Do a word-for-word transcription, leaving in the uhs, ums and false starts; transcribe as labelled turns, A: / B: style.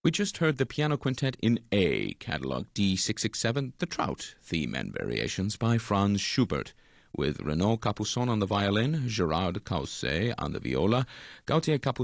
A: We just heard the piano quintet in A, catalog D six six seven, The Trout, theme and variations by Franz Schubert, with Renaud Capuçon on the violin, Gerard Caussé on the viola, Gautier Capuçon